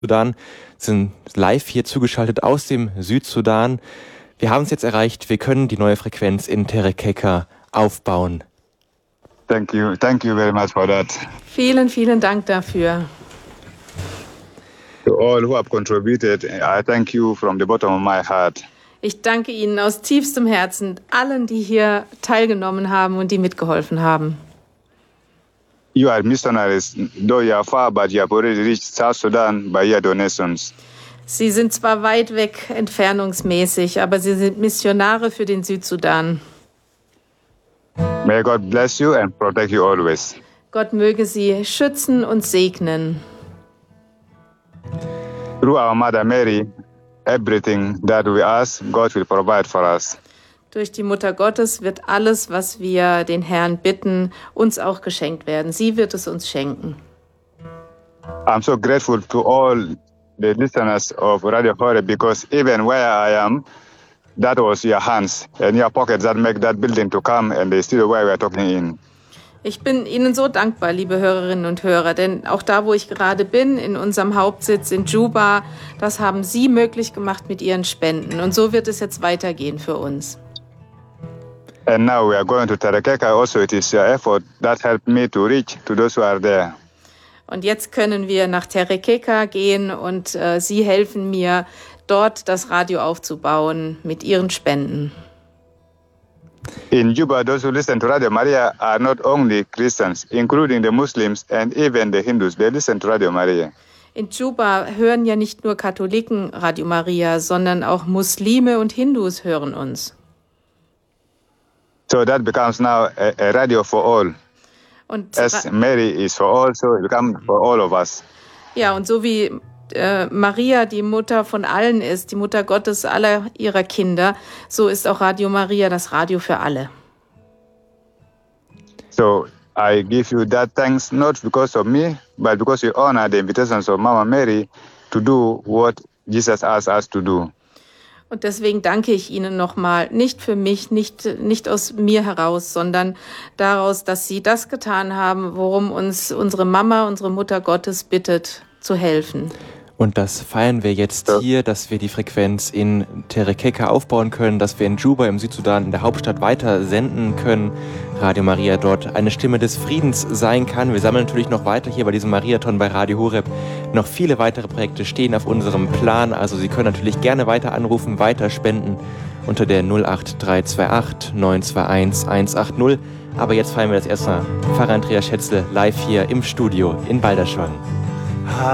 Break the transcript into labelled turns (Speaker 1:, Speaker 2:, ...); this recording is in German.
Speaker 1: Sudan, sind live hier zugeschaltet aus dem Südsudan. Wir haben es jetzt erreicht, wir können die neue Frequenz in Terekeka aufbauen.
Speaker 2: Thank you very much for that.
Speaker 3: Vielen, vielen Dank dafür.
Speaker 2: To all who have contributed, I thank you from the bottom of my heart.
Speaker 3: Ich danke Ihnen aus tiefstem Herzen, allen, die hier teilgenommen haben und die mitgeholfen haben.
Speaker 2: You are missionaries, though you are far, but you have already reached South Sudan by your donations.
Speaker 3: Sie sind zwar weit weg entfernungsmäßig, aber Sie sind Missionare für den Südsudan.
Speaker 2: May God bless you and protect you always.
Speaker 3: Gott möge Sie schützen und segnen.
Speaker 2: Through our Mother Mary, everything that we ask, God will provide for us.
Speaker 3: Durch die Mutter Gottes wird alles, was wir den Herrn bitten, uns auch geschenkt werden. Sie wird es uns schenken.
Speaker 2: I'm so grateful to all the listeners of Radio Horeb because even where I am, that was your hands and your pockets that make that building to come and the studio where we are talking in.
Speaker 3: Ich bin Ihnen so dankbar, liebe Hörerinnen und Hörer, denn auch da, wo ich gerade bin, in unserem Hauptsitz in Juba, das haben Sie möglich gemacht mit Ihren Spenden. Und so wird es jetzt weitergehen für uns.
Speaker 2: And now we are going to Terekeka. Also, it is your effort that helped me to reach to those who are there.
Speaker 3: Und jetzt können wir nach Terekeka gehen und Sie helfen mir, dort das Radio aufzubauen mit Ihren Spenden.
Speaker 2: In Juba, those who listen to Radio Maria are not only Christians, including the Muslims and even the Hindus. They listen to Radio Maria.
Speaker 3: In Juba hören ja nicht nur Katholiken Radio Maria, sondern auch Muslime und Hindus hören uns.
Speaker 2: So that becomes now a radio for all.
Speaker 3: Und
Speaker 2: As Mary is for all, so it becomes for all of us.
Speaker 3: Ja, und so wie Maria die Mutter von allen ist, die Mutter Gottes aller ihrer Kinder, so ist auch Radio Maria das Radio für alle.
Speaker 2: So I give you that thanks not because of me, but because you honor the invitations of Mama Mary to do what Jesus asked us to do.
Speaker 3: Und deswegen danke ich Ihnen nochmal, nicht für mich, nicht aus mir heraus, sondern daraus, dass Sie das getan haben, worum uns unsere Mama, unsere Mutter Gottes bittet, zu helfen.
Speaker 1: Und das feiern wir jetzt hier, dass wir die Frequenz in Terekeka aufbauen können, dass wir in Juba im Südsudan, in der Hauptstadt, weiter senden können. Radio Maria dort eine Stimme des Friedens sein kann. Wir sammeln natürlich noch weiter hier bei diesem Mariathon bei Radio Horeb. Noch viele weitere Projekte stehen auf unserem Plan. Also Sie können natürlich gerne weiter anrufen, weiter spenden unter der 08328 921 180. Aber jetzt feiern wir das erstmal. Pfarrer Andreas Schätzle live hier im Studio in Balderschwang.